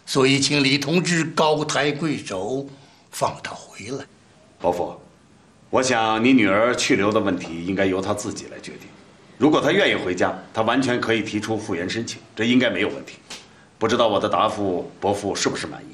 所以请李同志高抬贵手，放他回来。 伯父，我想你女儿去留的问题应该由她自己来决定。如果她愿意回家，她完全可以提出复员申请，这应该没有问题。不知道我的答复，伯父是不是满意？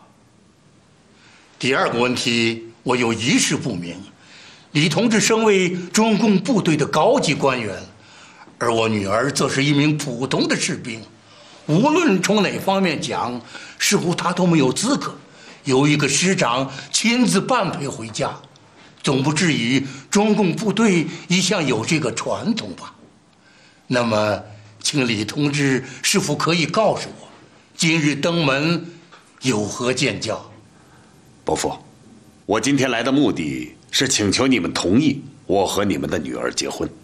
第二个问题，我有一事不明。李同志身为中共部队的高级官员，而我女儿则是一名普通的士兵，无论从哪方面讲，似乎她都没有资格由一个师长亲自伴陪回家。总不至于中共部队一向有这个传统吧？那么，请李同志是否可以告诉我，今日登门有何见教？ 伯父，我今天来的目的是请求你们同意我和你们的女儿结婚。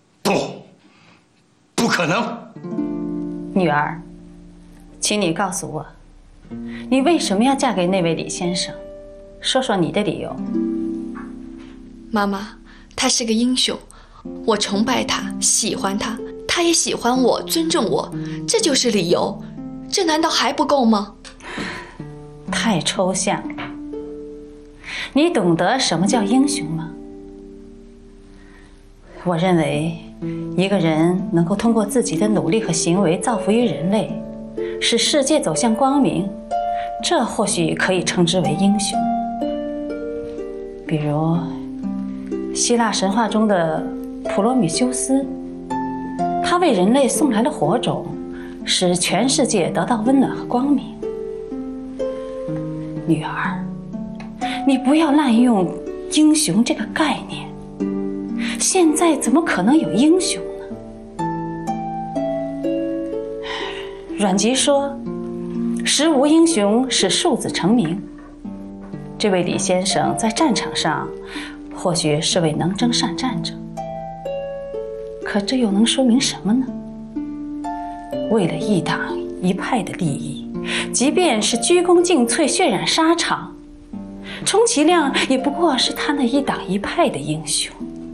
不可能！ 女儿，请你告诉我，你为什么要嫁给那位李先生？说说你的理由。 妈妈，他是个英雄，我崇拜他，喜欢他，他也喜欢我，尊重我，这就是理由。这难道还不够吗？ 太抽象了。你懂得什么叫英雄吗？我认为，一个人能够通过自己的努力和行为造福于人类，使世界走向光明，这或许可以称之为英雄。比如希腊神话中的普罗米修斯，他为人类送来了火种，使全世界得到温暖和光明。女儿，你不要滥用英雄这个概念，现在怎么可能有英雄呢？阮籍说，时无英雄使庶子成名。这位李先生在战场上或许是位能征善战者，可这又能说明什么呢？为了一党一派的利益，即便是鞠躬尽瘁、血染沙场，充其量也不过是他那一党一派的英雄。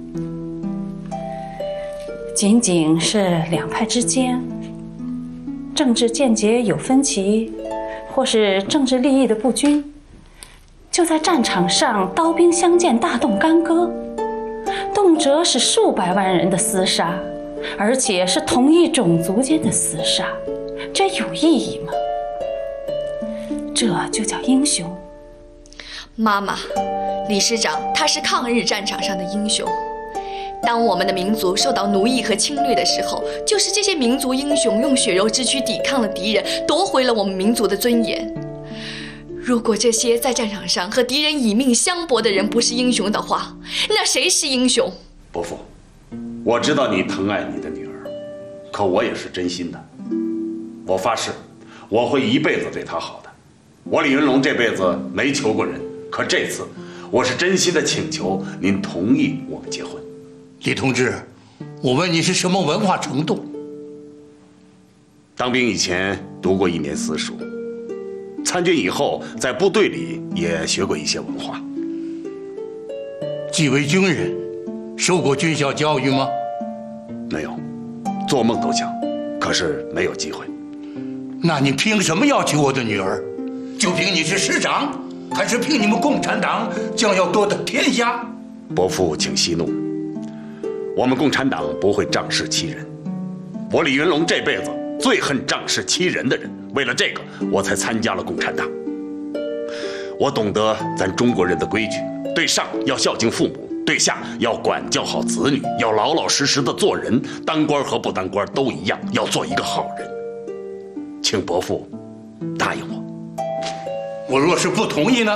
仅仅是两派之间政治见解有分歧，或是政治利益的不均，就在战场上刀兵相见，大动干戈，动辄是数百万人的厮杀，而且是同一种族间的厮杀，这有意义吗？这就叫英雄？ 妈妈，李师长他是抗日战场上的英雄。当我们的民族受到奴役和侵略的时候，就是这些民族英雄用血肉之躯抵抗了敌人，夺回了我们民族的尊严。如果这些在战场上和敌人以命相搏的人不是英雄的话，那谁是英雄？ 伯父，我知道你疼爱你的女儿，可我也是真心的。我发誓，我会一辈子对她好的。我李云龙这辈子没求过人，可这次我是真心的请求您同意我们结婚。 李同志，我问你是什么文化程度？ 当兵以前读过1年私塾，参军以后在部队里也学过一些文化。 既为军人，受过军校教育吗？ 没有，做梦都想，可是没有机会。 那你凭什么要娶我的女儿？就凭你是师长，还是凭你们共产党将要夺得天下？ 伯父，请息怒。我们共产党不会仗势欺人。我李云龙这辈子最恨仗势欺人的人，为了这个，我才参加了共产党。我懂得咱中国人的规矩，对上要孝敬父母，对下要管教好子女，要老老实实的做人，当官和不当官都一样，要做一个好人。请伯父答应我。 我若是不同意呢？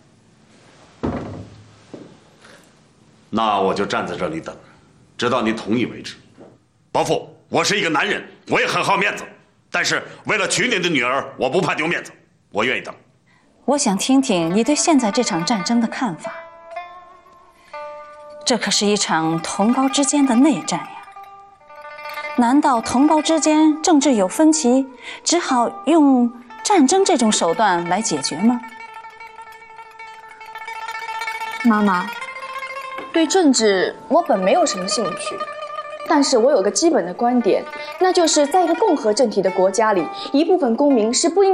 那我就站在这里等，直到你同意为止。伯父，我是一个男人，我也很好面子，但是为了娶你的女儿，我不怕丢面子，我愿意等。 我想听听你对现在这场战争的看法。这可是一场同胞之间的内战呀！难道同胞之间政治有分歧，只好用战争这种手段来解决吗？ 妈妈，对政治我本没有什么兴趣，但是我有个基本的观点，那就是在一个共和政体的国家里，一部分公民是不应